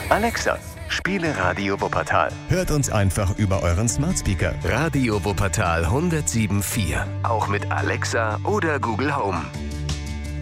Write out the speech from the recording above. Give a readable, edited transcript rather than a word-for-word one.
Alexa, spiele Radio Wuppertal. Hört uns einfach über euren Smart Speaker. Radio Wuppertal 107.4. Auch mit Alexa oder Google Home.